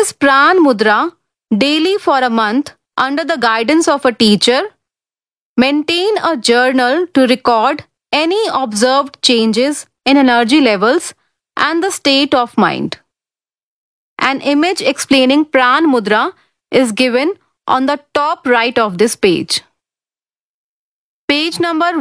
Practice Pran Mudra daily for a month under the guidance of a teacher. Maintain a journal to record any observed changes in energy levels and the state of mind. An image explaining Pran Mudra is given on the top right of this page. Page number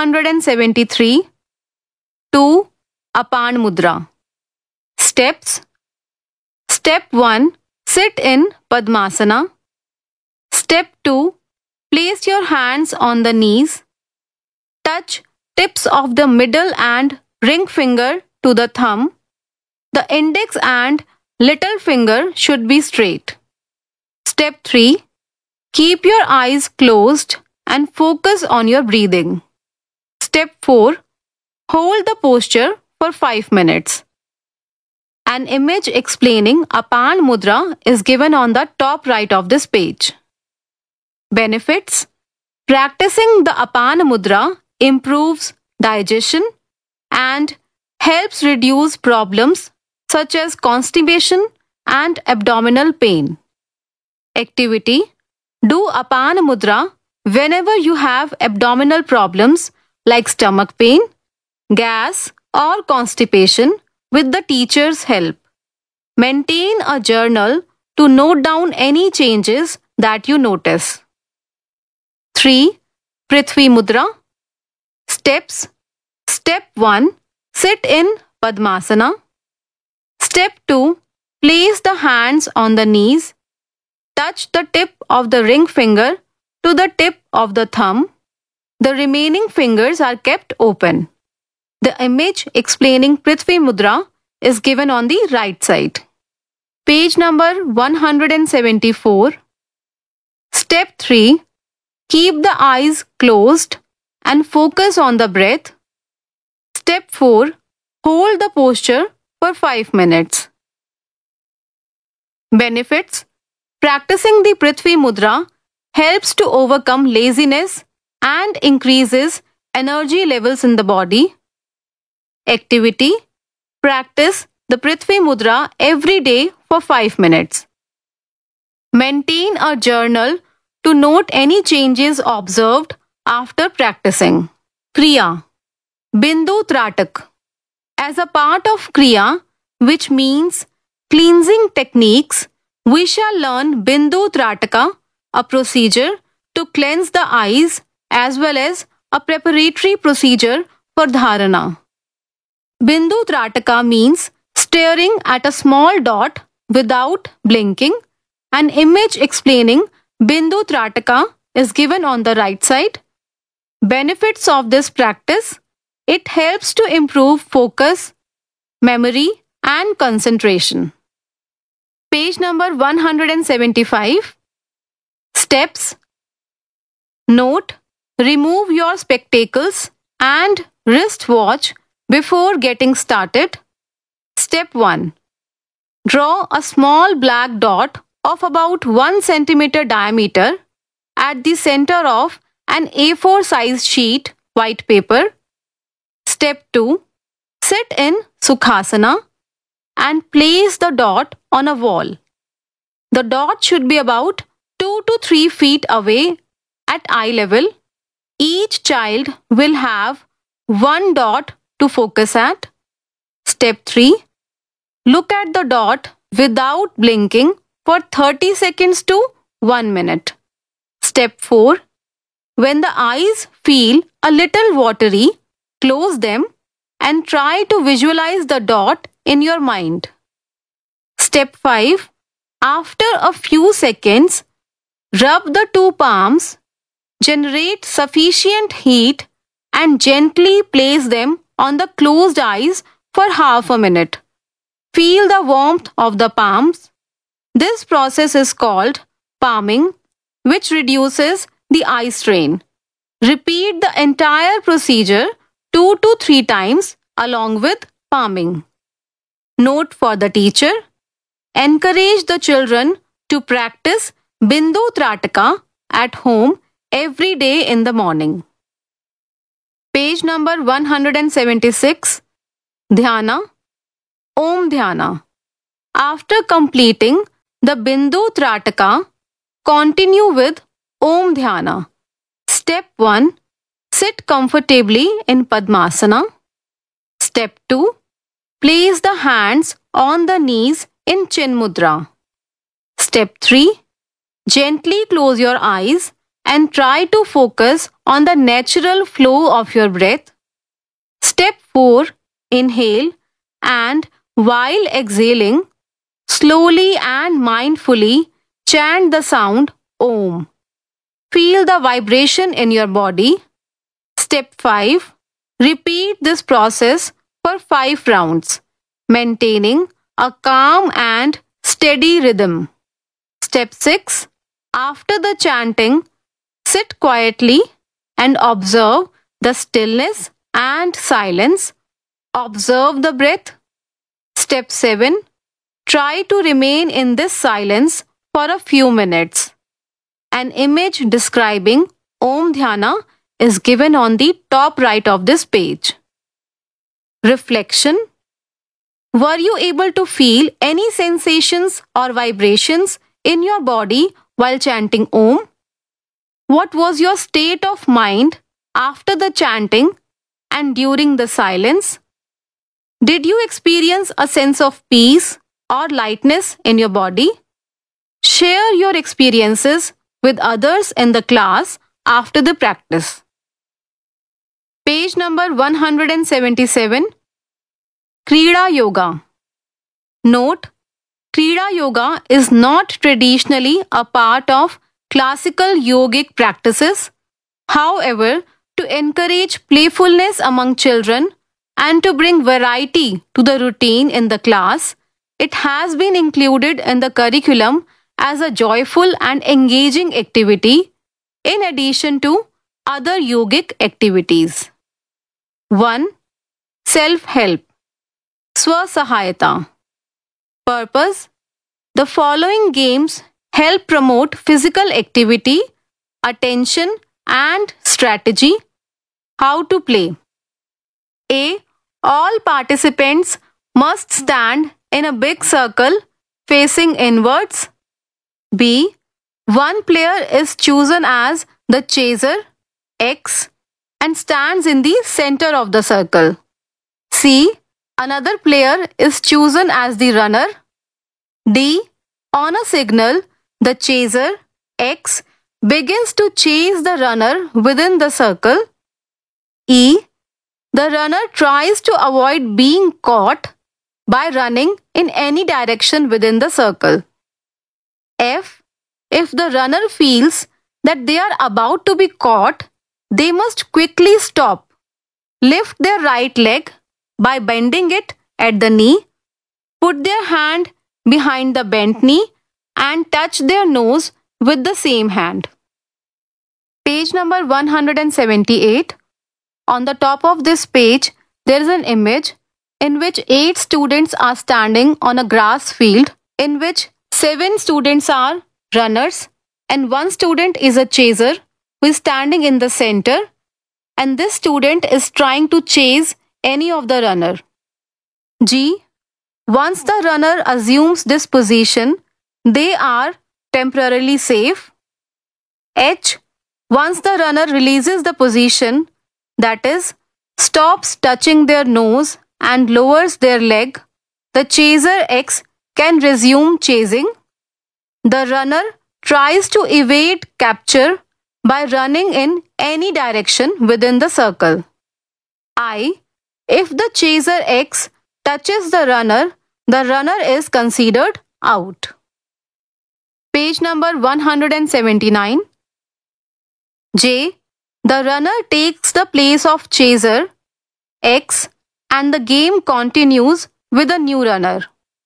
173. 2. Apan Mudra. Steps. Step 1. Sit in Padmasana. Step 2. Place your hands on the knees. Touch tips of the middle and ring finger to the thumb. The index and little finger should be straight. Step 3. Keep your eyes closed and focus on your breathing. Step 4. Hold the posture for 5 minutes. An image explaining Apan Mudra is given on the top right of this page. Benefits. Practicing the Apan Mudra improves digestion and helps reduce problems such as constipation and abdominal pain. Activity. Do Apan Mudra whenever you have abdominal problems like stomach pain, gas, or constipation with the teacher's help. Maintain a journal to note down any changes that you notice. 3. Prithvi Mudra. Steps. Step 1. Sit in Padmasana. Step 2. Place the hands on the knees. Touch the tip of the ring finger to the tip of the thumb. The remaining fingers are kept open. The image explaining Prithvi Mudra is given on the right side. Page number 174. Step 3. Keep the eyes closed and focus on the breath. Step 4. Hold the posture for 5 minutes. Benefits. Practicing the Prithvi Mudra helps to overcome laziness and increases energy levels in the body. Activity. Practice the Prithvi Mudra every day for 5 minutes. Maintain a journal to note any changes observed after practicing. Kriya. Bindu Tratak. As a part of Kriya, which means cleansing techniques, we shall learn Bindu Trataka, a procedure to cleanse the eyes as well as a preparatory procedure for dharana. Bindu Trataka means staring at a small dot without blinking. An image explaining Bindu Trataka is given on the right side. Benefits of this practice. It helps to improve focus, memory, and concentration. Page number 175. Steps. Note. Remove your spectacles and wristwatch before getting started. Step 1. Draw a small black dot of about 1 centimeter diameter at the center of an A4 size sheet white paper. Step 2. Sit in Sukhasana and place the dot on a wall. The dot should be about 2 to 3 feet away at eye level. Each child will have one dot to focus at. Step 3. Look at the dot without blinking for 30 seconds to 1 minute. Step 4. When the eyes feel a little watery, close them and try to visualize the dot in your mind. Step 5. After a few seconds, rub the 2 palms, generate sufficient heat and gently place them on the closed eyes for half a minute. Feel the warmth of the palms. This process is called palming, which reduces the eye strain. Repeat the entire procedure 2 to 3 times along with palming. Note for the teacher. Encourage the children to practice Bindu Trataka at home every day in the morning. Page number 176. Dhyana. Om Dhyana. After completing the Bindu Trataka, continue with Om Dhyana. Step 1. Sit comfortably in Padmasana. Step 2. Place the hands on the knees in Chin Mudra. Step 3. Gently close your eyes and try to focus on the natural flow of your breath. Step 4. Inhale and while exhaling, slowly and mindfully chant the sound Om. Feel the vibration in your body. Step 5. Repeat this process for 5 rounds, maintaining a calm and steady rhythm. Step 6. After the chanting, sit quietly and observe the stillness and silence. Observe the breath. Step 7. Try to remain in this silence for a few minutes. An image describing Om Dhyana is given on the top right of this page. Reflection. Were you able to feel any sensations or vibrations in your body while chanting Om? What was your state of mind after the chanting and during the silence? Did you experience a sense of peace or lightness in your body? Share your experiences with others in the class after the practice. Page number 177. Krida Yoga. Note: Krida Yoga is not traditionally a part of classical yogic practices. However, to encourage playfulness among children and to bring variety to the routine in the class, it has been included in the curriculum as a joyful and engaging activity in addition to other yogic activities. 1. Self-help. Swasahayata. Purpose: the following games help promote physical activity, attention, and strategy. How to play. A. All participants must stand in a big circle facing inwards. B. One player is chosen as the chaser, X, and stands in the center of the circle. C. Another player is chosen as the runner. D. On a signal, the chaser, X, begins to chase the runner within the circle. E. The runner tries to avoid being caught by running in any direction within the circle. F. If the runner feels that they are about to be caught, they must quickly stop. Lift their right leg by bending it at the knee, put their hand behind the bent knee, and touch their nose with the same hand. Page number 178. On the top of this page, there is an image in which 8 students are standing on a grass field, in which 7 students are runners and 1 student is a chaser who is standing in the center, and this student is trying to chase any of the runner. G. Once the runner assumes this position, they are temporarily safe. H. Once the runner releases the position, that is, stops touching their nose and lowers their leg, the chaser X can resume chasing. The runner tries to evade capture by running in any direction within the circle. I. If the chaser X touches the runner is considered out. Page number 179. J. The runner takes the place of chaser X and the game continues with a new runner.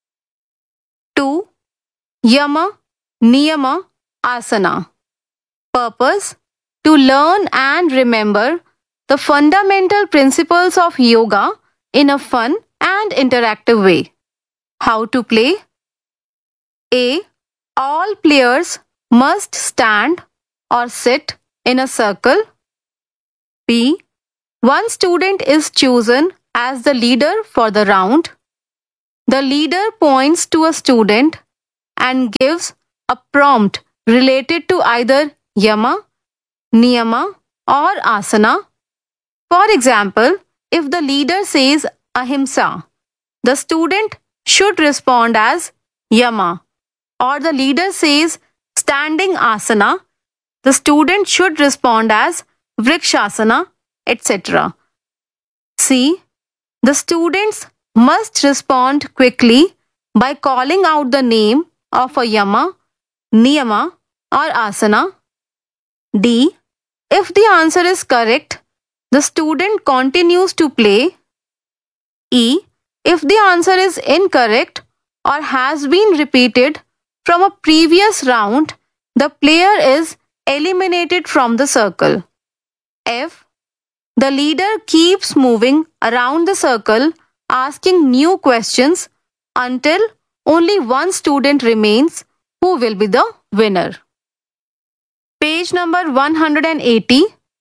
2. Yama, Niyama, Asana. Purpose: to learn and remember the fundamental principles of yoga in a fun and interactive way. How to play? A. All players must stand or sit in a circle. B. One student is chosen as the leader for the round. The leader points to a student and gives a prompt related to either yama, niyama, or asana. For example, if the leader says ahimsa, the student should respond as yama, or the leader says standing asana, the student should respond as vrikshasana, etc. C. The students must respond quickly by calling out the name of a yama, niyama, or asana. D. If the answer is correct, the student continues to play. E. If the answer is incorrect or has been repeated from a previous round, the player is eliminated from the circle. F. The leader keeps moving around the circle asking new questions until only one student remains who will be the winner. Page number 180.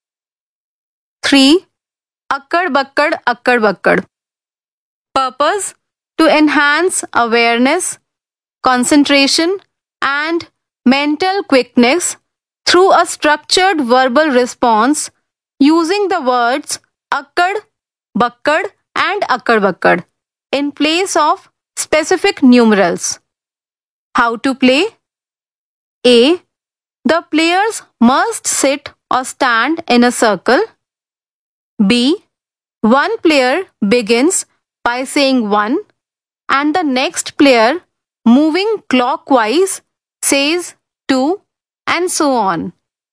3. Akkad Bakkad Akkad Bakkad. Purpose: to enhance awareness, concentration, and mental quickness through a structured verbal response using the words akkad, bakkad, and akkad bakkad in place of specific numerals. How to play? A. The players must sit or stand in a circle. B. One player begins by saying 1 and the next player moving clockwise says 2 and so on.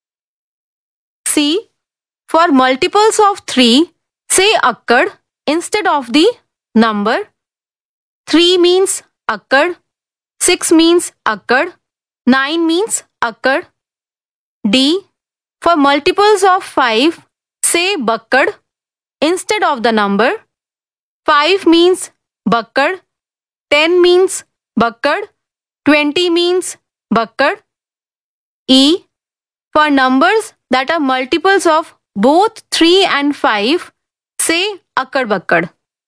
C. For multiples of 3, say akkad instead of the number. 3 means akkad, 6 means akkad, 9 means akkad. D. For multiples of 5, say bakkad instead of the number. 5 means bakkad, 10 means bakkad, 20 means bakkad. E. For numbers that are multiples of both 3 and 5, say akkad bakkad.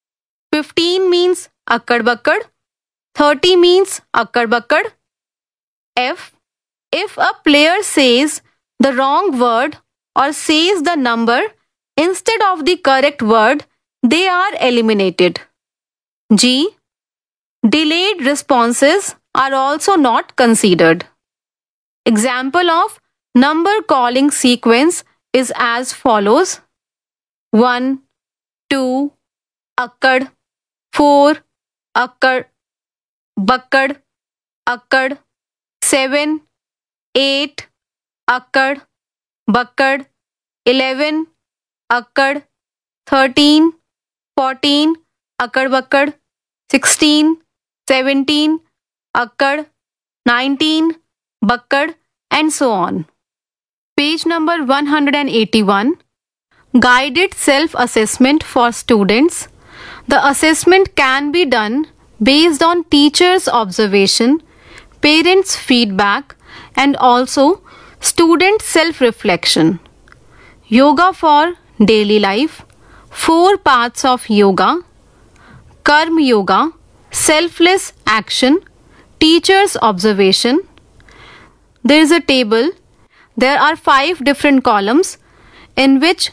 15 means akkad bakkad, 30 means akkad bakkad. F. If a player says the wrong word or says the number instead of the correct word, they are eliminated. G. Delayed responses are also not considered. Example of number calling sequence is as follows: 1, 2, akkad, 4, akkad, bakkad, akkad, 7, 8, akkad, bakkad, 11, akkad, 13, 14, akkad bakkad, 16, 17, akkad, 19, bakkad, and so on. Page number 181. Guided self-assessment for students. The assessment can be done based on teachers' observation, parents' feedback, and also student self-reflection. Yoga for daily life. 4 parts of yoga. Karma yoga, selfless action, teacher's observation. There is a table. There are 5 different columns in which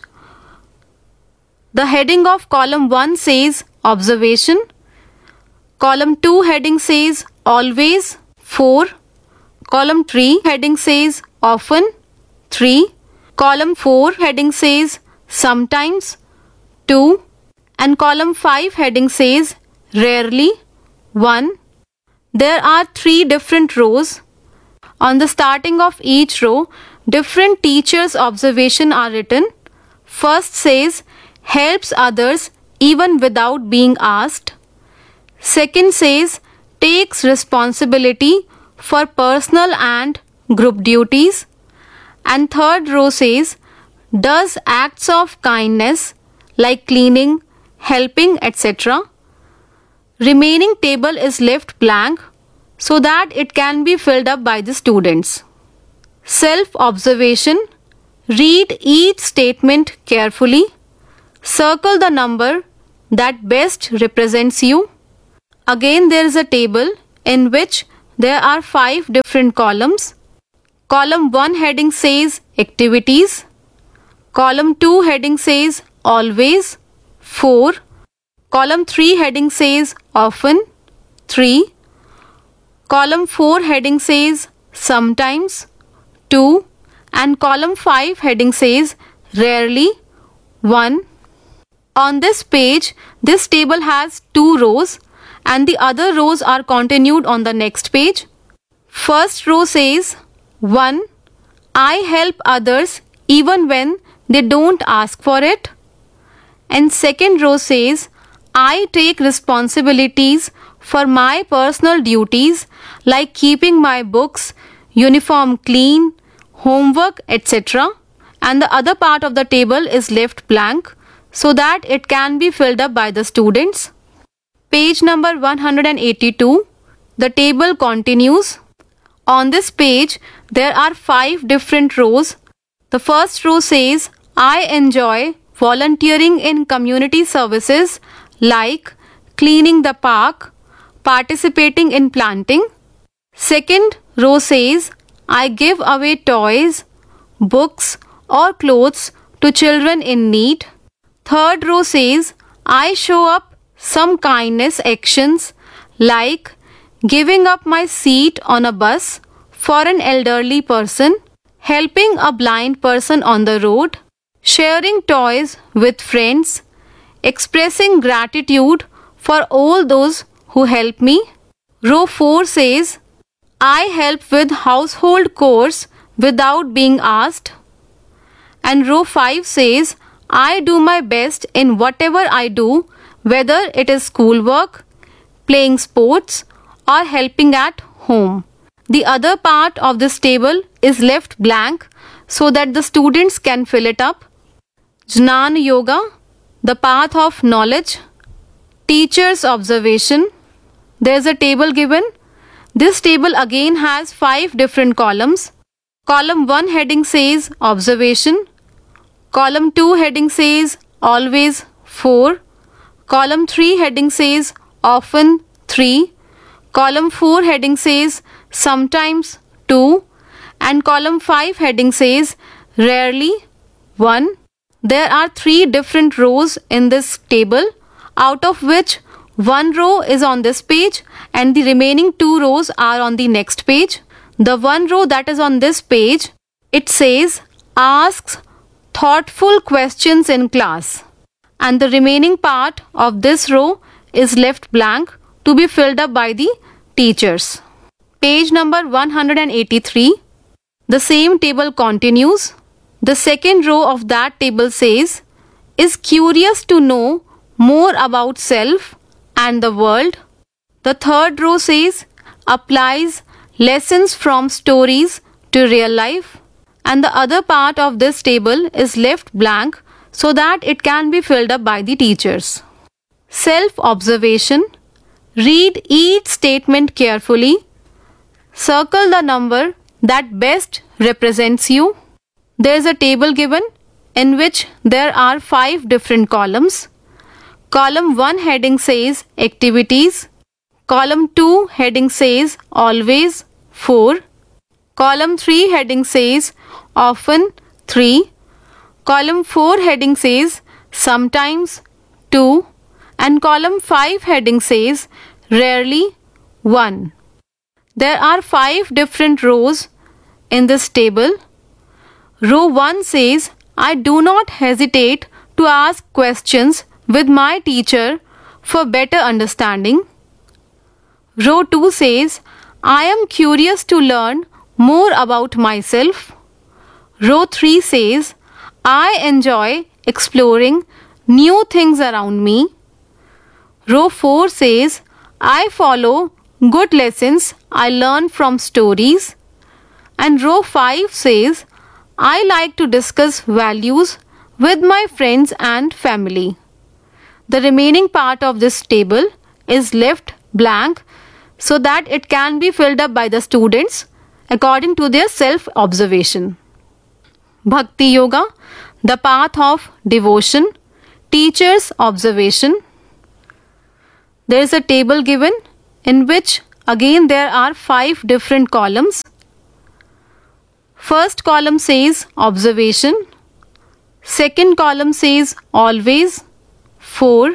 the heading of column 1 says observation, column 2 heading says always 4, column 3 heading says often 3, column 4 heading says sometimes 2, and column 5 heading says rarely 1. There are 3 different rows. On the starting of each row, different teachers' observation are written. First says helps others even without being asked. Second says takes responsibility for personal and group duties. And third row says does acts of kindness like cleaning, helping, etc. Remaining table is left blank so that it can be filled up by the students. Self-observation. Read each statement carefully. Circle the number that best represents you. Again, there is a table in which there are 5 different columns. Column 1 heading says activities. Column 2 heading says always, 4. Column 3 heading says often, 3. Column 4 heading says sometimes, 2. And column 5 heading says rarely, 1. On this page, this table has 2 rows and the other rows are continued on the next page. First row says 1. I help others even when they don't ask for it. And second row says I take responsibilities for my personal duties like keeping my books, uniform clean, homework, etc. And the other part of the table is left blank so that it can be filled up by the students. Page number 182. The table continues. On this page, there are 5 different rows. The first row says, I enjoy volunteering in community services like cleaning the park, participating in planting. Second row says, I give away toys, books or clothes to children in need. Third row says, I show up some kindness actions like giving up my seat on a bus for an elderly person, helping a blind person on the road, sharing toys with friends, expressing gratitude for all those who help me. Row 4 says, I help with household chores without being asked. And row 5 says, I do my best in whatever I do, whether it is schoolwork, playing sports, or helping at home. The other part of this table is left blank so that the students can fill it up. Jnana Yoga, the path of knowledge. Teacher's observation. There is a table given. This table again has 5 different columns. Column 1 heading says observation. Column 2 heading says always, 4. Column 3 heading says often, 3. Column 4 heading says sometimes, 2. And column 5 heading says rarely, 1. There are 3 different rows in this table, out of which one row is on this page and the remaining 2 rows are on the next page. The one row that is on this page, it says asks thoughtful questions in class, and the remaining part of this row is left blank to be filled up by the teachers. Page number 183. The same table continues. The second row of that table says, is curious to know more about self and the world. The third row says, applies lessons from stories to real life. And the other part of this table is left blank so that it can be filled up by the teachers. Self-observation. Read each statement carefully. Circle the number that best represents you. There is a table given in which there are 5 different columns. Column 1 heading says activities. Column 2 heading says always, 4. Column 3 heading says often, 3. Column 4 heading says sometimes, 2. And column 5 heading says rarely, 1. There are 5 different rows in this table. Row 1 says, I do not hesitate to ask questions with my teacher for better understanding. Row 2 says, I am curious to learn more about myself. Row 3 says, I enjoy exploring new things around me. Row 4 says, I follow good lessons I learn from stories. And row 5 says, I like to discuss values with my friends and family. The remaining part of this table is left blank so that it can be filled up by the students according to their self-observation. Bhakti Yoga, the path of devotion. Teacher's observation. There is a table given in which Again, there are 5 different columns. First column says observation. Second column says always, 4.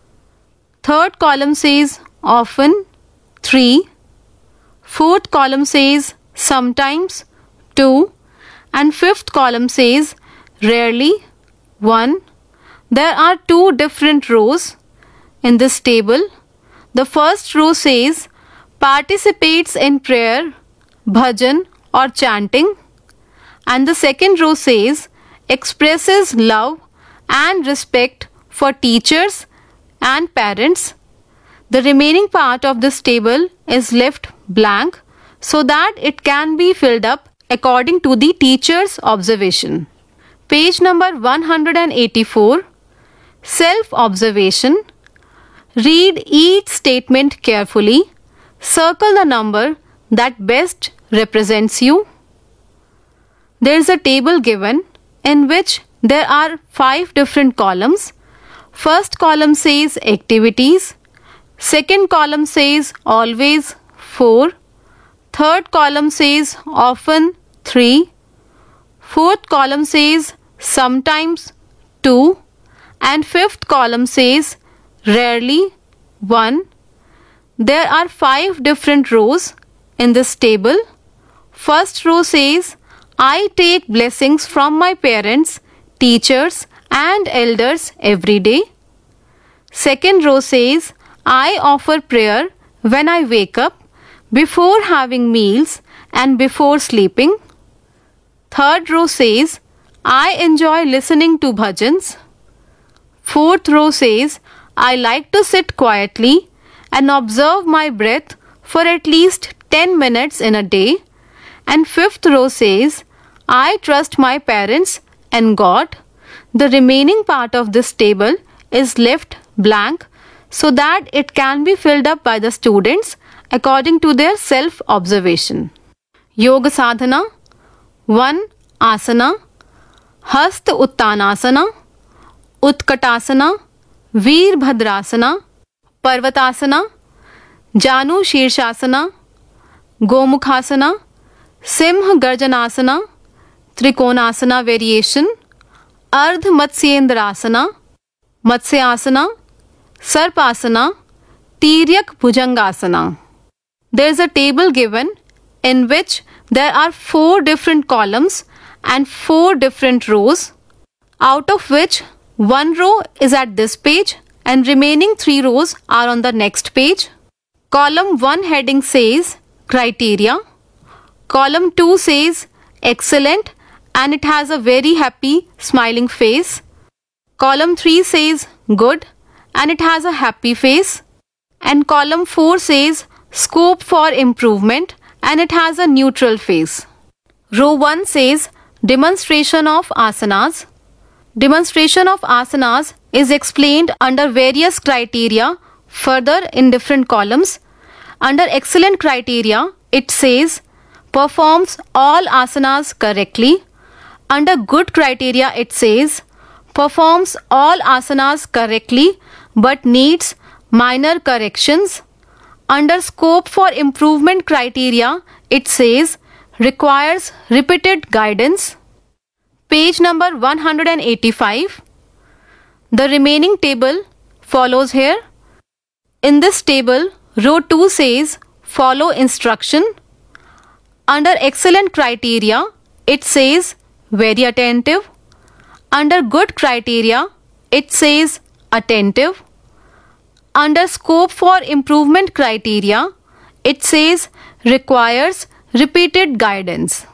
Third column says often, 3. Fourth column says sometimes, 2. And fifth column says rarely, 1. There are 2 different rows in this table. The first row says participates in prayer, bhajan or chanting, and the second row says expresses love and respect for teachers and parents. The remaining part of this table is left blank so that it can be filled up according to the teacher's observation. Page number 184. Self-observation. Read each statement carefully. Circle the number that best represents you. There is a table given in which there are 5 different columns. First column says activities. Second column says always, 4. Third column says often, 3. Fourth column says sometimes, 2. And fifth column says rarely, 1. There are 5 different rows in this table. First row says I take blessings from my parents, teachers and elders every day. Second row says I offer prayer when I wake up, before having meals and before sleeping. Third row says I enjoy listening to bhajans. Fourth row says I like to sit quietly and observe my breath for at least 10 minutes in a day. And fifth row says I trust my parents and God. The remaining part of this table is left blank so that it can be filled up by the students according to their self-observation. Yoga Sadhana. 1. Asana. Hasta Uttanasana, Utkatasana, Veerbhadrasana, Parvatasana, Janu Shirshasana, Gomukhasana, Simha Garjanasana, Trikonasana variation, Ardh Matsyendrasana, Matsyasana, Sarpasana, Tiryak Bhujangasana. There is a table given in which there are 4 different columns and 4 different rows, out of which 1 row is at this page and remaining 3 rows are on the next page. Column 1 heading says criteria. Column 2 says excellent and it has a very happy smiling face. Column 3 says good and it has a happy face. And column 4 says scope for improvement and it has a neutral face. Row 1 says demonstration of asanas. Demonstration of asanas is explained under various criteria further in different columns. Under excellent criteria, it says performs all asanas correctly. Under good criteria, it says performs all asanas correctly but needs minor corrections. Under scope for improvement criteria, it says requires repeated guidance. Page number 185. The remaining table follows here. In this table, row 2 says follow instruction. Under excellent criteria, it says very attentive. Under good criteria, it says attentive. Under scope for improvement criteria, it says requires repeated guidance.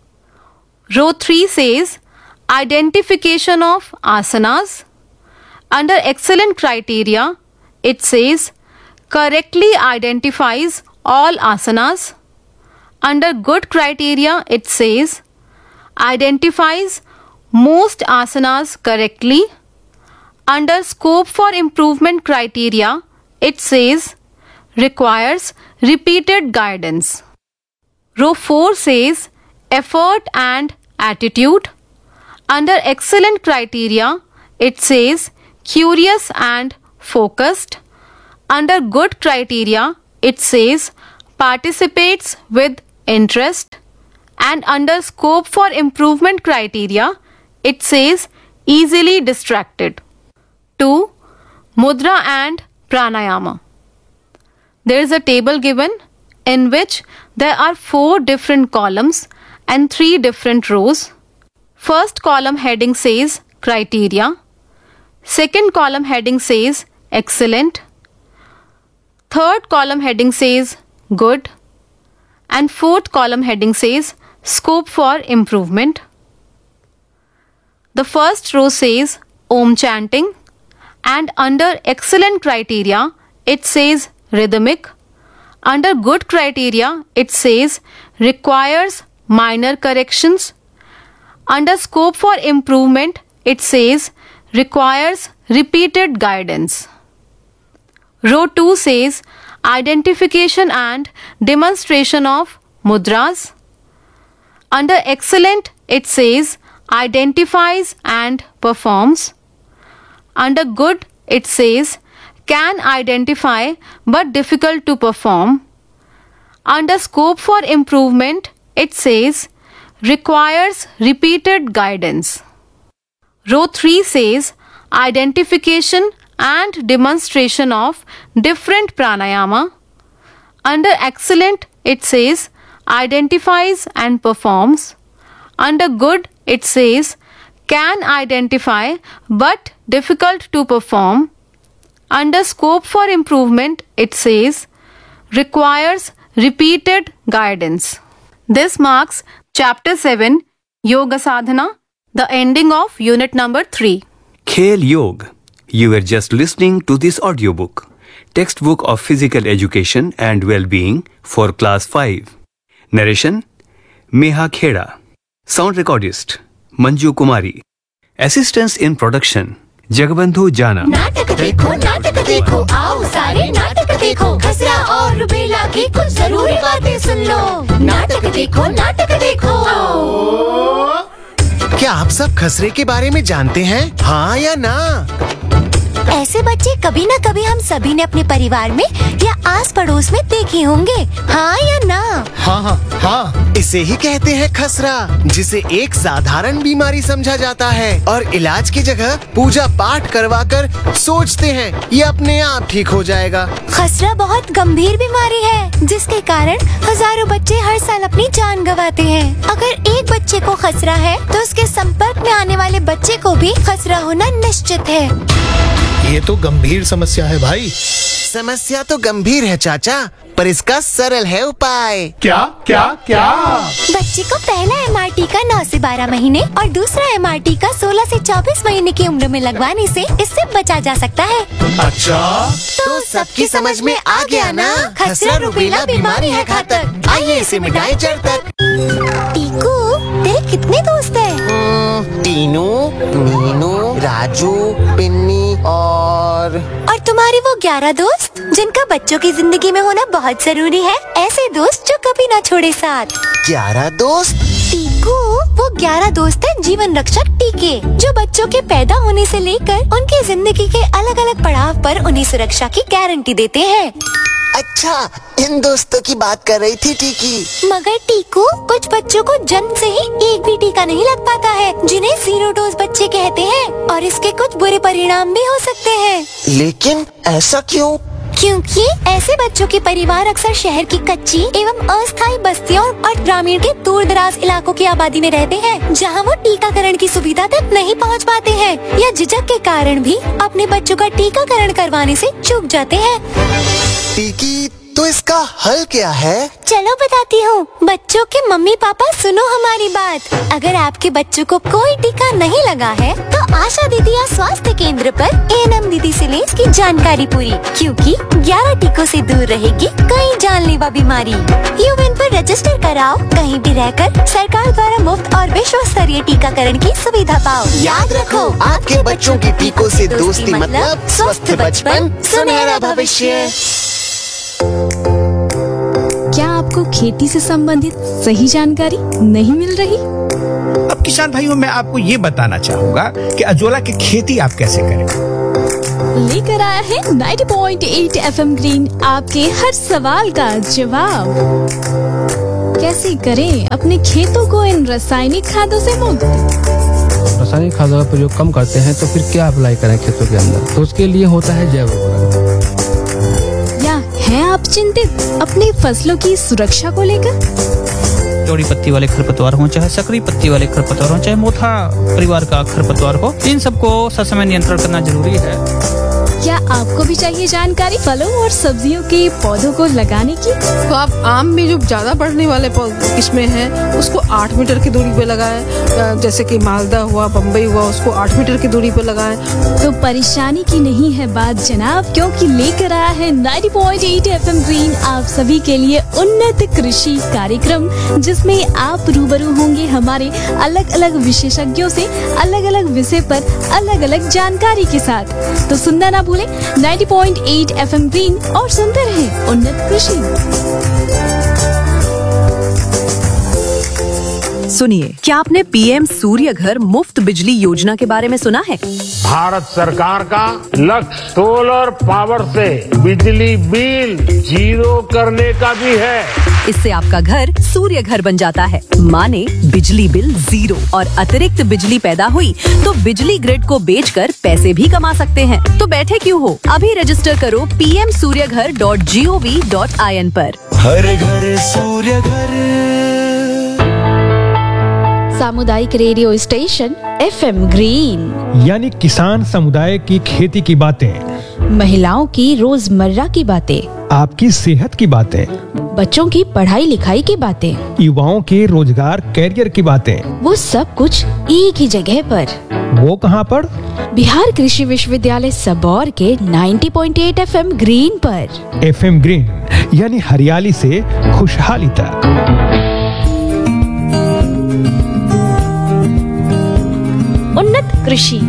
Row 3 says identification of asanas. Under excellent criteria, it says correctly identifies all asanas. Under good criteria, it says identifies most asanas correctly. Under scope for improvement criteria, it says requires repeated guidance. Row 4 says effort and attitude. Under excellent criteria, it says curious and focused. Under good criteria, it says participates with interest, and under scope for improvement criteria, it says easily distracted. 2. Mudra and pranayama. There is a table given in which there are 4 different columns and 3 different rows. First column heading says criteria. Second column heading says excellent. Third column heading says good. And fourth column heading says scope for improvement. The first row says Om chanting, and under excellent criteria it says rhythmic. Under good criteria it says requires minor corrections. Under scope for improvement it says requires repeated guidance. Row 2 says identification and demonstration of mudras. Under excellent it says identifies and performs. Under good it says can identify but difficult to perform. Under scope for improvement it says requires repeated guidance. Row 3 says identification and demonstration of different pranayama. Under excellent it says identifies and performs. Under good it says can identify but difficult to perform. Under scope for improvement it says requires repeated guidance. This marks chapter 7 Yoga Sadhana, the ending of unit number 3. Khel Yog. You were just listening to this audiobook, textbook of physical education and well-being for class 5. Narration Meha Kheda. Sound recordist Manju Kumari. Assistance in production Jagabandhu Jana. नाटक देखो आओ सारे नाटक देखो, खसरा और rubella की कुछ जरूरी बातें सुन लो। नाटक देखो। क्या आप सब खसरे के बारे में जानते हैं? हाँ या ना? ऐसे बच्चे कभी न कभी हम सभी ने अपने परिवार में या आस पड़ोस में देखे होंगे, हाँ या ना? हाँ, इसे ही कहते हैं खसरा, जिसे एक साधारण बीमारी समझा जाता है और इलाज की जगह पूजा पाठ करवाकर सोचते हैं ये अपने आप ठीक हो जाएगा। खसरा बहुत गंभीर बीमारी है, जिसके कारण हजारों बच्चे हर साल अपनी जान गंवाते हैं। अगर एक बच्चे को खसरा है तो उसके संपर्क में आने वाले बच्चे को भी खसरा होना निश्चित है। ये तो गंभीर समस्या है भाई। समस्या तो गंभीर है चाचा, पर इसका सरल है उपाय। क्या? बच्चे को पहला MRT का 9 से 12 महीने और दूसरा MRT का 16 से 24 महीने की उम्र में लगवाने से इससे बचा जा सकता है। अच्छा, तो सबकी समझ में आ गया ना? खसरा रुबेला बीमारी है घातक, आइए इसे मिटाएं जड़ तक। टीकू, तेरे कितने दोस्त हैं? टीनू, मीनू, राजू, पिन्नी और तुम्हारे वो 11 दोस्त जिनका बच्चों की जिंदगी में होना बहुत जरूरी है, ऐसे दोस्त जो कभी ना छोड़े साथ। 11 दोस्त? टीकू, वो 11 दोस्त हैं जीवन रक्षक टीके, जो बच्चों के पैदा होने से लेकर उनकी जिंदगी के अलग अलग पड़ाव पर उन्हें सुरक्षा की गारंटी देते हैं। अच्छा, इन दोस्तों की बात कर रही थी टीकी। मगर टीकू, कुछ बच्चों को जन्म से ही एक भी टीका नहीं लग पाता है, जिन्हें 0 डोज बच्चे कहते हैं, और इसके कुछ बुरे परिणाम भी हो सकते हैं। लेकिन ऐसा क्यों? क्योंकि ऐसे बच्चों के परिवार अक्सर शहर की कच्ची एवं अस्थायी बस्तियों और ग्रामीण के दूर दराज इलाकों की आबादी में रहते हैं, जहां वो टीकाकरण की सुविधा तक नहीं पहुंच पाते हैं या झिझक के कारण भी अपने बच्चों का टीकाकरण करवाने से चूक जाते हैं। टीकी, तो इसका हल क्या है? चलो बताती हूँ। बच्चों के मम्मी पापा सुनो हमारी बात। अगर आपके बच्चों को कोई टीका नहीं लगा है तो आशा दीदी या स्वास्थ्य केंद्र पर ANM दीदी से लें इसकी जानकारी पूरी, क्योंकि 11 टीकों से दूर रहेगी कई जानलेवा बीमारी। यूएन पर रजिस्टर कराओ, कहीं भी रहकर सरकार द्वारा मुफ्त और विश्व स्तरीय टीकाकरण की सुविधा पाओ। याद रखो, आपके बच्चों की टीकों से दोस्ती मतलब स्वस्थ बचपन, सुनहरा भविष्य। क्या आपको खेती से संबंधित सही जानकारी नहीं मिल रही? अब किसान भाइयों, मैं आपको ये बताना चाहूँगा कि अजोला की खेती आप कैसे करें। लेकर आया है 90.8 FM ग्रीन आपके हर सवाल का जवाब। कैसे करें अपने खेतों को इन रासायनिक खादों से मुक्त? रासायनिक खादों का प्रयोग कम करते हैं तो फिर क्या अप्लाई करें खेतों के अंदर? तो उसके लिए होता है जैव उर्वरक। या हैं आप चिंतित अपनी फसलों की सुरक्षा को लेकर? चौड़ी पत्ती वाले खरपतवार हो, चाहे सकरी पत्ती वाले खरपतवार हो, चाहे मोथा परिवार का खरपतवार हो, इन सबको ससमय नियंत्रण करना जरूरी है। क्या आपको भी चाहिए जानकारी फलों और सब्जियों के पौधों को लगाने की? तो आप आम में जो ज्यादा बढ़ने वाले किस्में हैं उसको 8 मीटर की दूरी पे लगाएं, जैसे कि मालदा हुआ, बम्बई हुआ, उसको 8 मीटर की दूरी पे लगाएं। तो परेशानी की नहीं है बात जनाब, क्योंकि लेकर आया है 90.8 FM ग्रीन आप सभी के लिए उन्नत कृषि कार्यक्रम, जिसमें आप रूबरू होंगे हमारे अलग अलग विशेषज्ञों से अलग अलग विषय पर अलग अलग जानकारी के साथ। तो सुनना ना भूलें 90.8 FM ग्रीन और सुनते रहें उन्नत कृषि। सुनिए, क्या आपने पीएम सूर्य घर मुफ्त बिजली योजना के बारे में सुना है? भारत सरकार का लक्ष्य सोलर पावर से बिजली बिल 0 करने का भी है। इससे आपका घर सूर्य घर बन जाता है, माने बिजली बिल 0 और अतिरिक्त बिजली पैदा हुई तो बिजली ग्रिड को बेचकर पैसे भी कमा सकते हैं। तो बैठे क्यों हो, अभी रजिस्टर करो pmsuryaghar.gov.in पर। हर घर सूर्य घर। सामुदायिक रेडियो स्टेशन FM ग्रीन, यानी किसान समुदाय की खेती की बातें, महिलाओं की रोजमर्रा की बातें, आपकी सेहत की बातें, बच्चों की पढ़ाई लिखाई की बातें, युवाओं के रोजगार कैरियर की बातें, वो सब कुछ एक ही जगह पर। वो कहाँ पर? बिहार कृषि विश्वविद्यालय सबौर के 90.8 FM ग्रीन पर। FM ग्रीन यानी हरियाली से खुशहाली तक। उन्नत कृषि।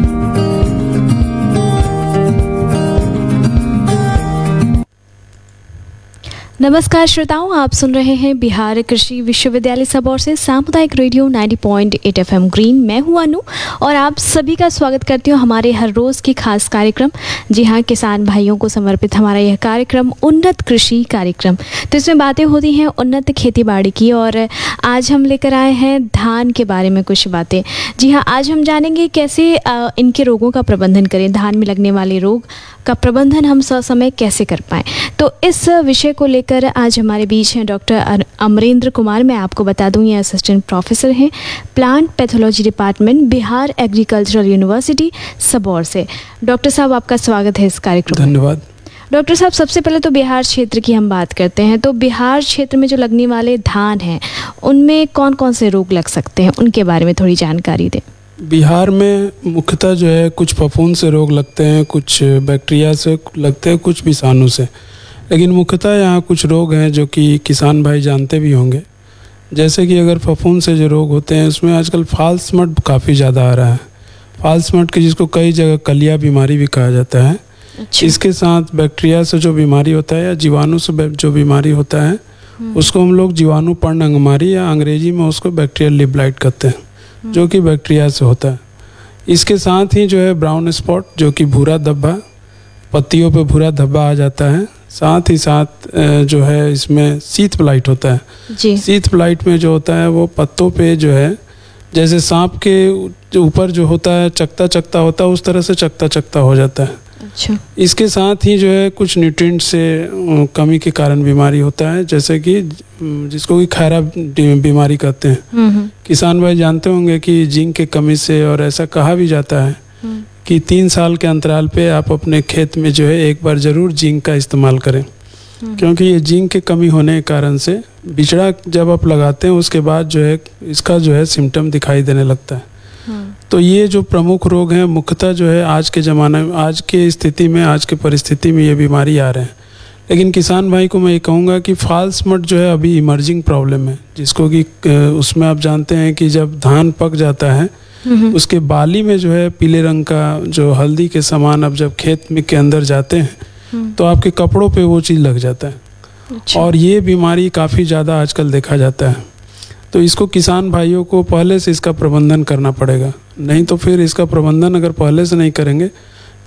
नमस्कार श्रोताओं, आप सुन रहे हैं बिहार कृषि विश्वविद्यालय सबौर से सामुदायिक रेडियो 90.8 FM ग्रीन। मैं हूं अनु और आप सभी का स्वागत करती हूं हमारे हर रोज़ की खास कार्यक्रम, जी हां, किसान भाइयों को समर्पित हमारा यह कार्यक्रम उन्नत कृषि कार्यक्रम। तो इसमें बातें होती हैं उन्नत खेती बाड़ी की, और आज हम लेकर आए हैं धान के बारे में कुछ बातें। जी हाँ, आज हम जानेंगे कैसे इनके रोगों का प्रबंधन करें, धान में लगने वाले रोग का प्रबंधन हम ससमय कैसे कर पाएँ। तो इस विषय को लेकर आज हमारे बीच हैं डॉक्टर अमरेंद्र कुमार। मैं आपको बता दूं, ये असिस्टेंट प्रोफेसर हैं plant pathology department, Bihar agricultural university Sabour से। डॉक्टर साहब, आपका स्वागत है इस कार्यक्रम। धन्यवाद। डॉक्टर साहब, सबसे पहले तो बिहार क्षेत्र की हम बात करते हैं। तो बिहार क्षेत्र में जो लगने वाले धान हैं उनमें कौन कौन से रोग लग सकते हैं, उनके बारे में थोड़ी जानकारी दें। बिहार में मुख्यतः जो है कुछ फफूंद से रोग लगते हैं, कुछ बैक्टीरिया से लगते हैं, कुछ विषाणु से, लेकिन मुख्यतः यहाँ कुछ रोग हैं जो कि किसान भाई जानते भी होंगे। जैसे कि अगर फफूंद से जो रोग होते हैं उसमें आजकल फॉल्स मड काफ़ी ज़्यादा आ रहा है। फॉल्स मड की जिसको कई जगह कलिया बीमारी भी कहा जाता है। अच्छा। इसके साथ बैक्टीरिया से जो बीमारी होता है या जीवाणु से जो बीमारी होता है उसको हम लोग जीवाणु पर्ण अंगमारी या अंग्रेजी में उसको बैक्टीरियल लिव ब्लाइट कहते हैं, जो कि बैक्टीरिया से होता है। इसके साथ ही जो है ब्राउन स्पॉट, जो कि भूरा धब्बा, पत्तियों पे भूरा धब्बा आ जाता है। साथ ही साथ जो है इसमें शीत ब्लाइट होता है जी। शीत ब्लाइट में जो होता है वो पत्तों पे जो है जैसे सांप के जो ऊपर जो होता है चकता चकता होता है, उस तरह से चकता चकता हो जाता है। अच्छा। इसके साथ ही जो है कुछ न्यूट्रिएंट से कमी के कारण बीमारी होता है, जैसे कि जिसको कि खैरा बीमारी कहते हैं। किसान भाई जानते होंगे कि जिंक के कमी से, और ऐसा कहा भी जाता है कि 3 साल के अंतराल पे आप अपने खेत में जो है एक बार जरूर जिंक का इस्तेमाल करें, क्योंकि ये जिंक की कमी होने के कारण से बिचड़ा जब आप लगाते हैं उसके बाद जो है इसका जो है सिम्टम दिखाई देने लगता है। तो ये जो प्रमुख रोग हैं मुख्यतः जो है आज के ज़माने में, आज के स्थिति में, आज के परिस्थिति में ये बीमारी आ रहे हैं। लेकिन किसान भाई को मैं ये कहूँगा कि फॉल्स मड जो है अभी इमर्जिंग प्रॉब्लम है, जिसको कि उसमें आप जानते हैं कि जब धान पक जाता है उसके बाली में जो है पीले रंग का जो हल्दी के समान अब जब खेत में के अंदर जाते हैं तो आपके कपड़ों पे वो चीज़ लग जाता है। अच्छा। और ये बीमारी काफ़ी ज़्यादा आजकल देखा जाता है। तो इसको किसान भाइयों को पहले से इसका प्रबंधन करना पड़ेगा, नहीं तो फिर इसका प्रबंधन अगर पहले से नहीं करेंगे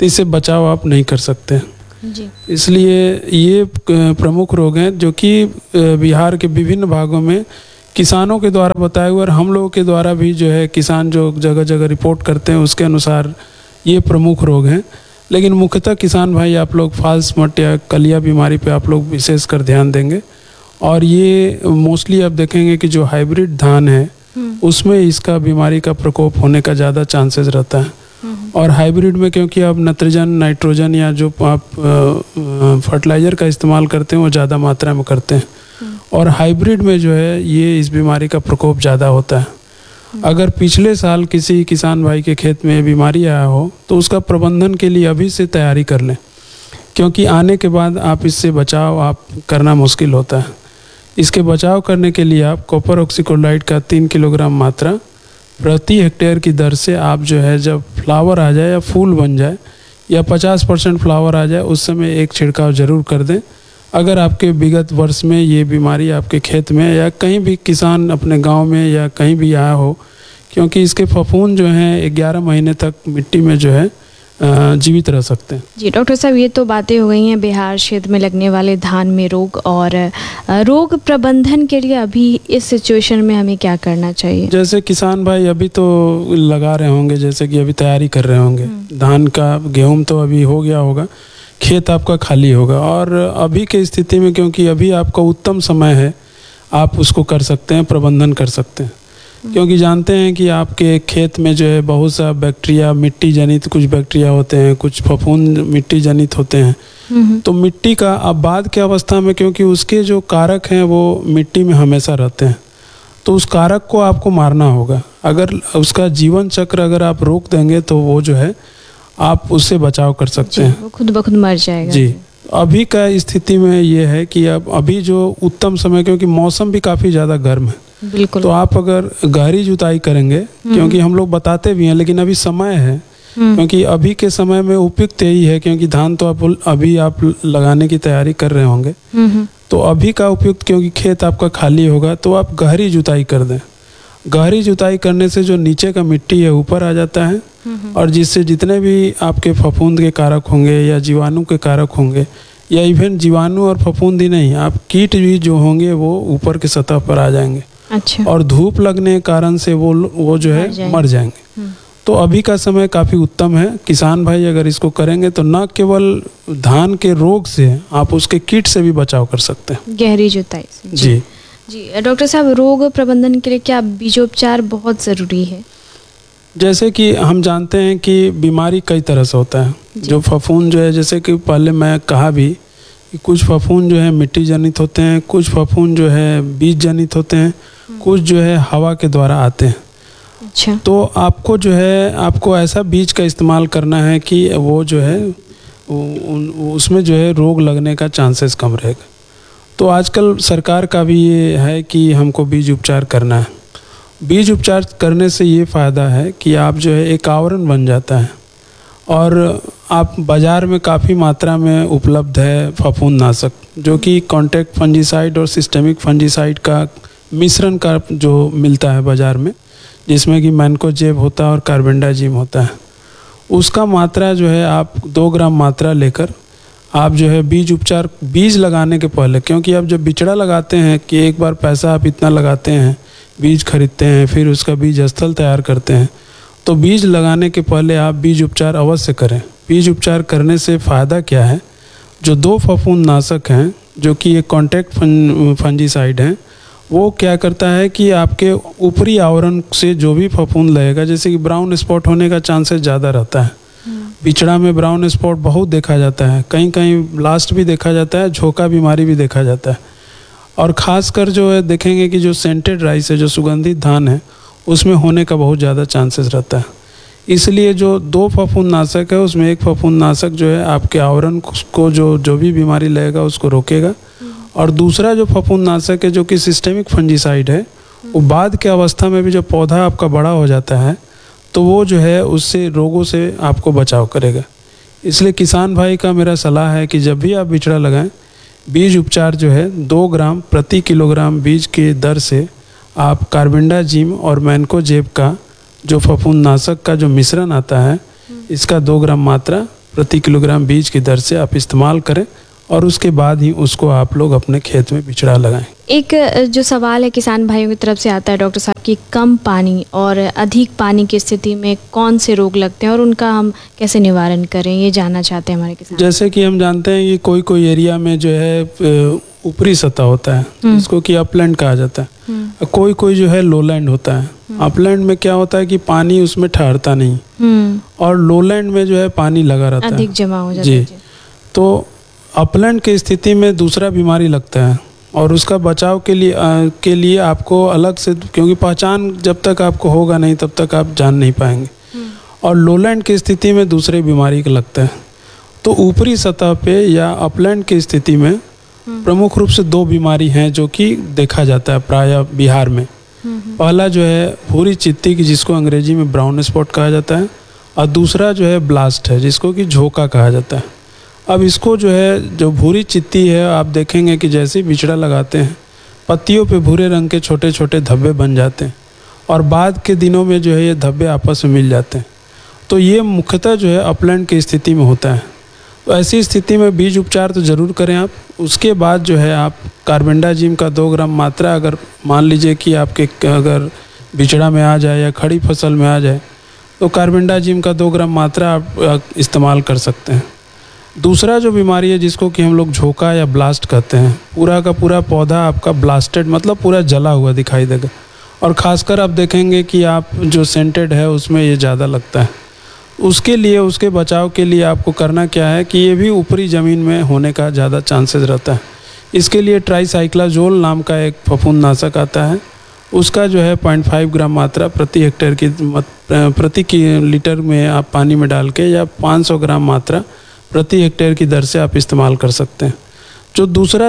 तो इससे बचाव आप नहीं कर सकते हैं। जी। इसलिए ये प्रमुख रोग हैं जो कि बिहार के विभिन्न भागों में किसानों के द्वारा बताए हुए और हम लोगों के द्वारा भी जो है किसान जो जगह जगह रिपोर्ट करते हैं उसके अनुसार ये प्रमुख रोग हैं। लेकिन मुख्यतः किसान भाई आप लोग फाल्स मट या कलिया बीमारी पे आप लोग विशेष कर ध्यान देंगे। और ये मोस्टली आप देखेंगे कि जो हाइब्रिड धान है उसमें इसका बीमारी का प्रकोप होने का ज़्यादा चांसेस रहता है। और हाइब्रिड में क्योंकि आप नाइट्रोजन नाइट्रोजन या जो आप फर्टिलाइज़र का इस्तेमाल करते हैं वो ज़्यादा मात्रा में करते हैं और हाइब्रिड में जो है ये इस बीमारी का प्रकोप ज़्यादा होता है। अगर पिछले साल किसी किसान भाई के खेत में बीमारी आया हो तो उसका प्रबंधन के लिए अभी से तैयारी कर लें, क्योंकि आने के बाद आप इससे बचाव आप करना मुश्किल होता है। इसके बचाव करने के लिए आप कॉपर ऑक्सीक्लोराइड का 3 किलोग्राम मात्रा प्रति हेक्टेयर की दर से आप जो है जब फ्लावर आ जाए या फूल बन जाए या 50% फ्लावर आ जाए उस समय एक छिड़काव ज़रूर कर दें। अगर आपके विगत वर्ष में ये बीमारी आपके खेत में या कहीं भी किसान अपने गांव में या कहीं भी आया हो, क्योंकि इसके फफूंद जो हैं 11 महीने तक मिट्टी में जो है जीवित रह सकते हैं। जी डॉक्टर साहब, ये तो बातें हो गई हैं बिहार क्षेत्र में लगने वाले धान में रोग और रोग प्रबंधन के लिए अभी इस सिचुएशन में हमें क्या करना चाहिए? जैसे किसान भाई अभी तो लगा रहे होंगे, जैसे कि अभी तैयारी कर रहे होंगे धान का, गेहूं तो अभी हो गया होगा, खेत आपका खाली होगा। और अभी के स्थिति में क्योंकि अभी आपका उत्तम समय है, आप उसको कर सकते हैं, प्रबंधन कर सकते हैं। क्योंकि जानते हैं कि आपके खेत में जो है बहुत सा बैक्टीरिया, मिट्टी जनित कुछ बैक्टीरिया होते हैं, कुछ फफूंद मिट्टी जनित होते हैं। तो मिट्टी का अब बाद के अवस्था में क्योंकि उसके जो कारक हैं वो मिट्टी में हमेशा रहते हैं, तो उस कारक को आपको मारना होगा। अगर उसका जीवन चक्र अगर आप रोक देंगे तो वो जो है आप उससे बचाव कर सकते हैं, वो खुद ब खुद मर जाएगा। जी। अभी का स्थिति में ये है कि अब अभी जो उत्तम समय, क्योंकि मौसम भी काफ़ी ज़्यादा गर्म है, बिल्कुल, तो आप अगर गहरी जुताई करेंगे, क्योंकि हम लोग बताते भी हैं लेकिन अभी समय है, क्योंकि अभी के समय में उपयुक्त यही है, क्योंकि धान तो अभी आप लगाने की तैयारी कर रहे होंगे, तो अभी का उपयुक्त, क्योंकि खेत आपका खाली होगा, तो आप गहरी जुताई कर दें। गहरी जुताई करने से जो नीचे का मिट्टी है ऊपर आ जाता है और जिससे जितने भी आपके फफूंद के कारक होंगे या जीवाणु के कारक होंगे, या इवन जीवाणु और फफूंद ही नहीं, आप कीट भी जो होंगे वो ऊपर के सतह पर आ जाएंगे। अच्छा। और धूप लगने के कारण से वो जो है मर जाएंगे। तो अभी का समय काफ़ी उत्तम है। किसान भाई अगर इसको करेंगे तो न केवल धान के रोग से, आप उसके कीट से भी बचाव कर सकते हैं गहरी जुताई से। जी जी डॉक्टर साहब, रोग प्रबंधन के लिए क्या बीजोपचार बहुत ज़रूरी है? जैसे कि हम जानते हैं कि बीमारी कई तरह से होता है। जो फफूंद जो है, जैसे कि पहले मैं कहा भी कि कुछ फफूंद जो है मिट्टी जनित होते हैं, कुछ फफूंद जो है बीज जनित होते हैं, कुछ जो है हवा के द्वारा आते हैं। अच्छा। तो आपको जो है आपको ऐसा बीज का इस्तेमाल करना है कि वो जो है उसमें जो है रोग लगने का चांसेस कम रहेगा। तो आजकल सरकार का भी ये है कि हमको बीज उपचार करना है। बीज उपचार करने से ये फ़ायदा है कि आप जो है एक आवरण बन जाता है और आप बाज़ार में काफ़ी मात्रा में उपलब्ध है फफूंदनाशक, जो कि कॉन्टैक्ट फंजीसाइड और सिस्टेमिक फंजीसाइड का मिश्रण का जो मिलता है बाज़ार में, जिसमें कि मैनकोजेब होता है और कार्बेंडाजिम होता है। उसका मात्रा जो है आप 2 ग्राम मात्रा लेकर आप जो है बीज उपचार, बीज लगाने के पहले, क्योंकि आप जब बिचड़ा लगाते हैं कि एक बार पैसा आप इतना लगाते हैं, बीज खरीदते हैं, फिर उसका बीज स्थल तैयार करते हैं, तो बीज लगाने के पहले आप बीज उपचार अवश्य करें। बीज उपचार करने से फ़ायदा क्या है, जो 2 फफूंदनाशक हैं जो कि एक कॉन्टैक्ट फंजीसाइड हैं, वो क्या करता है कि आपके ऊपरी आवरण से जो भी फफूंद लगेगा, जैसे कि ब्राउन स्पॉट होने का चांसेस ज़्यादा रहता है। बिचड़ा में ब्राउन स्पॉट बहुत देखा जाता है, कहीं कहीं ब्लास्ट भी देखा जाता है, झोंका बीमारी भी देखा जाता है। और ख़ासकर जो है देखेंगे कि जो सेंटेड राइस है, जो सुगंधित धान है, उसमें होने का बहुत ज़्यादा चांसेस रहता है। इसलिए जो 2 फफूंदनाशक है उसमें एक फफूंदनाशक जो है आपके आवरण को जो भी बीमारी लगेगा उसको रोकेगा, और दूसरा जो फफूंदनाशक है जो कि सिस्टेमिक फंजीसाइड है, वो बाद के अवस्था में भी जब पौधा आपका बड़ा हो जाता है तो वो जो है उससे रोगों से आपको बचाव करेगा। इसलिए किसान भाई का मेरा सलाह है कि जब भी आप बिचड़ा लगाएं, बीज उपचार जो है 2 ग्राम प्रति किलोग्राम बीज के दर से आप कार्बेंडाजिम और मैनकोजेब का जो फफूंदनाशक का जो मिश्रण आता है, इसका 2 ग्राम मात्रा प्रति किलोग्राम बीज की दर से आप इस्तेमाल करें और उसके बाद ही उसको आप लोग अपने खेत में बिचड़ा लगाएं। एक जो सवाल है किसान भाइयों की तरफ से आता है डॉक्टर साहब कि कम पानी और अधिक पानी की स्थिति में कौन से रोग लगते हैं और उनका हम कैसे निवारण करें, ये जानना चाहते हैं हमारे किसान। जैसे कि हम जानते हैं कि कोई कोई एरिया में जो है ऊपरी सतह होता है जिसको कि अपलैंड कहा जाता है, कोई कोई जो है लोलैंड होता है। अपलैंड में क्या होता है कि पानी उसमें ठहरता नहीं और लोलैंड में जो है पानी लगा रहता है, अधिक जमा हो जाता है। जी, तो अपलैंड की स्थिति में दूसरा बीमारी लगता है और उसका बचाव के लिए आपको अलग से, क्योंकि पहचान जब तक आपको होगा नहीं तब तक आप जान नहीं पाएंगे, और लोलैंड की स्थिति में दूसरे बीमारी का लगता है। तो ऊपरी सतह पे या अपलैंड की स्थिति में प्रमुख रूप से 2 बीमारी हैं जो कि देखा जाता है प्रायः बिहार में। पहला जो है भूरी चित्ती की, जिसको अंग्रेजी में ब्राउन स्पॉट कहा जाता है, और दूसरा जो है ब्लास्ट है जिसको कि झोंका कहा जाता है। अब इसको जो है, जो भूरी चित्ती है, आप देखेंगे कि जैसे ही बिचड़ा लगाते हैं पत्तियों पे भूरे रंग के छोटे छोटे धब्बे बन जाते हैं और बाद के दिनों में जो है ये धब्बे आपस में मिल जाते हैं। तो ये मुख्यतः जो है अपलैंड की स्थिति में होता है। तो ऐसी स्थिति में बीज उपचार तो ज़रूर करें आप। उसके बाद जो है आप कार्बेंडाजिम का 2 ग्राम मात्रा, अगर मान लीजिए कि आपके अगर बिचड़ा में आ जाए या खड़ी फसल में आ जाए तो कार्बेंडाजिम का 2 ग्राम मात्रा आप इस्तेमाल कर सकते हैं। दूसरा जो बीमारी है जिसको कि हम लोग झोंका या ब्लास्ट कहते हैं, पूरा का पूरा पौधा आपका ब्लास्टेड मतलब पूरा जला हुआ दिखाई देगा और ख़ासकर आप देखेंगे कि आप जो सेंटेड है उसमें ये ज़्यादा लगता है। उसके लिए, उसके बचाव के लिए आपको करना क्या है कि ये भी ऊपरी ज़मीन में होने का ज़्यादा चांसेस रहता है। इसके लिए ट्राईसाइक्लाजोल नाम का एक फफूंदनाशक आता है, उसका जो है 0.5 ग्राम मात्रा प्रति हेक्टेयर की प्रति लीटर में आप पानी में डाल के, या 500 ग्राम मात्रा प्रति हेक्टेयर की दर से आप इस्तेमाल कर सकते हैं। जो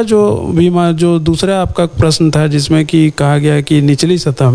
दूसरा आपका प्रश्न था जिसमें कि कहा गया कि निचली सतह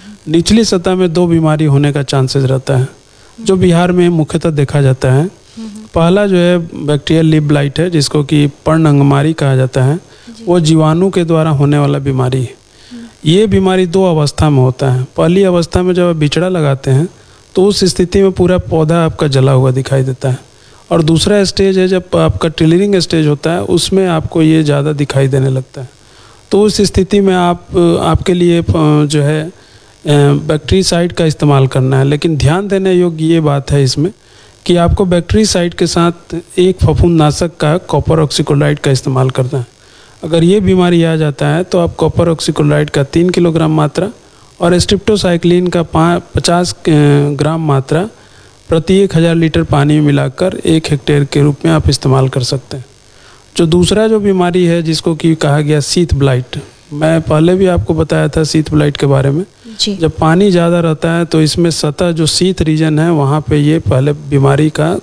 में 2 बीमारी होने का चांसेस रहता है जो बिहार में मुख्यतः देखा जाता है। पहला जो है बैक्टीरियल लीफ ब्लाइट है जिसको कि पर्ण अंगमारी कहा जाता है, वो जीवाणु के द्वारा होने वाला बीमारी है। ये बीमारी 2 अवस्था में होता है। पहली अवस्था में जब आप बिचड़ा लगाते हैं तो उस स्थिति में पूरा पौधा आपका जला हुआ दिखाई देता है, और दूसरा स्टेज है जब आपका टिलरिंग स्टेज होता है, उसमें आपको ये ज़्यादा दिखाई देने लगता है। तो उस स्थिति में आपके लिए जो है बैक्टीरिसाइड का इस्तेमाल करना है। लेकिन ध्यान देने योग्य ये बात है इसमें कि आपको बैक्टीरिसाइड के साथ एक फफूंदनाशक का कॉपर ऑक्सीक्लोराइड का इस्तेमाल करना है। अगर ये बीमारी आ जाता है तो आप कॉपर ऑक्सीक्लोराइड का 3 किलोग्राम मात्रा और स्ट्रिप्टोसाइक्लिन का 50 ग्राम मात्रा प्रति 1000 लीटर पानी में मिलाकर 1 हेक्टेयर के रूप में आप इस्तेमाल कर सकते हैं। जो दूसरा जो बीमारी है जिसको कि कहा गया शीत ब्लाइट, मैं पहले भी आपको बताया था शीत ब्लाइट के बारे में। जब पानी ज़्यादा रहता है तो इसमें सतह जो शीत रीजन है वहाँ पे ये पहले बीमारी का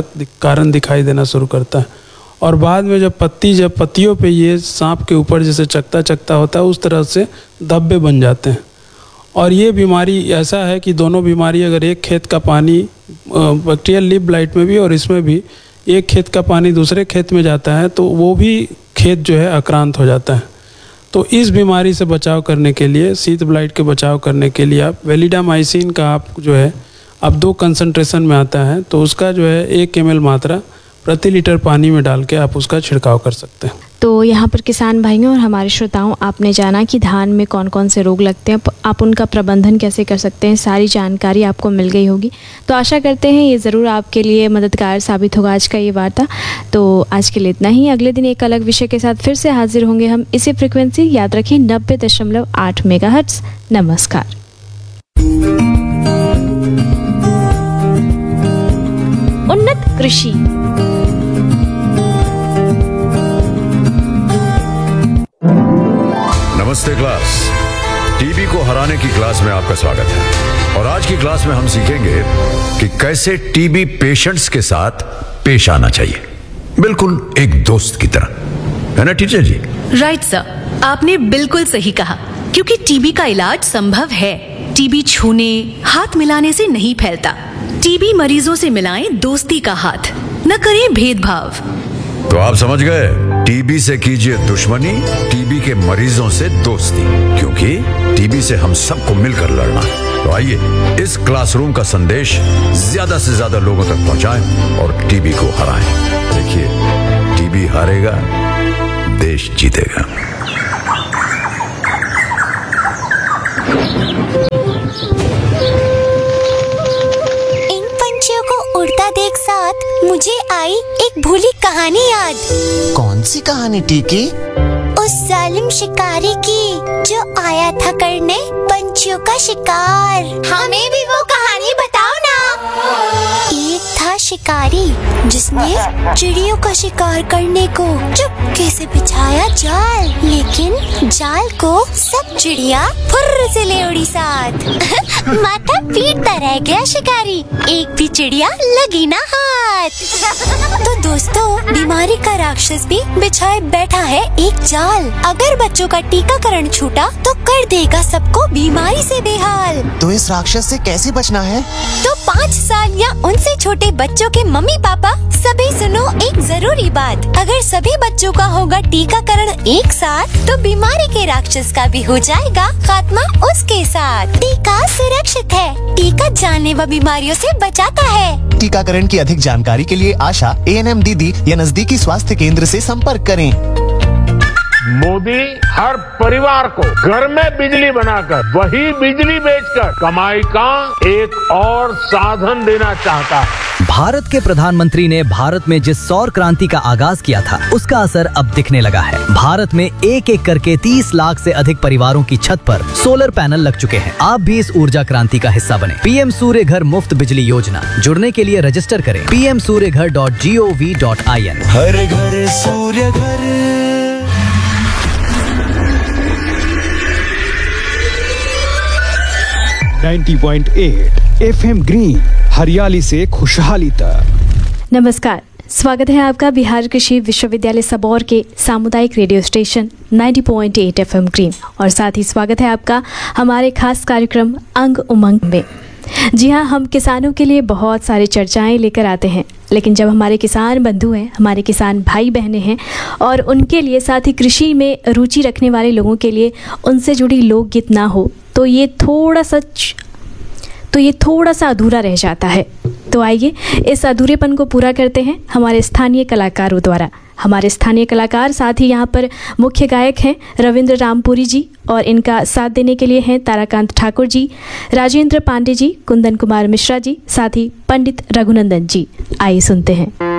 कारण दिखाई देना शुरू करता है, और बाद में जब पत्तियों पे ये सांप के ऊपर जैसे चकता होता है उस तरह से धब्बे बन जाते हैं। और ये बीमारी ऐसा है कि दोनों बीमारी अगर एक खेत का पानी बैक्टीरियल लीफ ब्लाइट में भी और इसमें भी एक खेत का पानी दूसरे खेत में जाता है तो वो भी खेत जो है आक्रांत हो जाता है। तो इस बीमारी से बचाव करने के लिए, शीत ब्लाइट के बचाव करने के लिए आप वेलिडामाइसिन का आप जो है अब 2 कंसंट्रेशन में आता है, तो उसका जो है 1 ml मात्रा प्रति लीटर पानी में डाल के आप उसका छिड़काव कर सकते हैं। तो यहाँ पर किसान भाइयों और हमारे श्रोताओं, आपने जाना कि धान में कौन कौन से रोग लगते हैं, आप उनका प्रबंधन कैसे कर सकते हैं, सारी जानकारी आपको मिल गई होगी। तो आशा करते हैं ये ज़रूर आपके लिए मददगार साबित होगा आज का ये वार्ता। तो आज के लिए इतना ही। अगले दिन एक अलग विषय के साथ फिर से हाजिर होंगे हम इसी फ्रिक्वेंसी, याद रखें 90.8 मेगाहर्ट्ज़। नमस्कार। उन्नत कृषि। नमस्ते क्लास, टीबी को हराने की क्लास में आपका स्वागत है। और आज की क्लास में हम सीखेंगे कि कैसे टीबी पेशेंट्स के साथ पेश आना चाहिए, बिल्कुल एक दोस्त की तरह, है ना टीचर जी? राइट सर, आपने बिल्कुल सही कहा, क्योंकि टीबी का इलाज संभव है। टीबी छूने, हाथ मिलाने से नहीं फैलता। टीबी मरीजों से मिलाएं दोस्ती का हाथ, न करें भेदभाव। तो आप समझ गए, टीबी से कीजिए दुश्मनी, टीबी के मरीजों से दोस्ती, क्योंकि टीबी से हम सबको मिलकर लड़ना है। तो आइए इस क्लासरूम का संदेश ज्यादा से ज्यादा लोगों तक पहुंचाएं और टीबी को हराएं। देखिए, टीबी हारेगा, देश जीतेगा। इन पंछियों को उड़ता देख साथ मुझे आई एक भूली कहानी याद। कौन सी कहानी टीकी? उस जालिम शिकारी की जो आया था करने पंछियों का शिकार। हमें भी वो कहानी बताओ ना। एक था शिकारी जिसने चिड़ियों का शिकार करने को चुपके से बिछाया जाल, लेकिन जाल को सब चिड़िया फुर्र से ले उड़ी साथ। माथा पीटता रह गया शिकारी, एक भी चिड़िया लगी ना हाथ। तो दोस्तों, बीमारी का राक्षस भी बिछाए बैठा है एक जाल। अगर बच्चों का टीकाकरण छूटा तो कर देगा सबको बीमारी से बेहाल। तो इस राक्षस से कैसे बचना है? तो 5 साल या उनसे छोटे बच्चों के मम्मी पापा सभी सुनो एक जरूरी बात। अगर सभी बच्चों का होगा टीकाकरण एक साथ तो बीमारी के राक्षस का भी हो जाएगा खात्मा उसके साथ। टीका सुरक्षित है, टीका जानलेवा बीमारियों से बचाता है। टीकाकरण की अधिक जानकारी के लिए आशा, ANM दीदी या नजदीकी स्वास्थ्य केंद्र से संपर्क करें। मोदी हर परिवार को घर में बिजली बनाकर वही बिजली बेचकर कमाई का एक और साधन देना चाहता है। भारत के प्रधानमंत्री ने भारत में जिस सौर क्रांति का आगाज किया था उसका असर अब दिखने लगा है। भारत में एक एक करके 30 लाख से अधिक परिवारों की छत पर सोलर पैनल लग चुके हैं। आप भी इस ऊर्जा क्रांति का हिस्सा बने। PM सूर्य घर मुफ्त बिजली योजना, जुड़ने के लिए रजिस्टर करें pmsuryaghar.gov.in। हर घर सूर्य घर। 90.8 FM ग्रीन, हरियाली से खुशहाली तक। नमस्कार, स्वागत है आपका बिहार कृषि विश्वविद्यालय सबौर के सामुदायिक रेडियो स्टेशन 90.8 FM ग्रीन, और साथ ही स्वागत है आपका हमारे खास कार्यक्रम अंग उमंग में। जी हाँ, हम किसानों के लिए बहुत सारी चर्चाएं लेकर आते हैं, लेकिन जब हमारे किसान बंधु हैं, हमारे किसान भाई बहनें हैं और उनके लिए, साथ ही कृषि में रुचि रखने वाले लोगों के लिए उनसे जुड़ी लोकगीत ना हो तो ये थोड़ा सा अधूरा रह जाता है। तो आइए इस अधूरेपन को पूरा करते हैं हमारे स्थानीय कलाकारों द्वारा। हमारे स्थानीय कलाकार साथ ही यहाँ पर मुख्य गायक हैं रविंद्र रामपुरी जी, और इनका साथ देने के लिए हैं ताराकांत ठाकुर जी, राजेंद्र पांडे जी, कुंदन कुमार मिश्रा जी, साथ ही पंडित रघुनंदन जी। आइए सुनते हैं।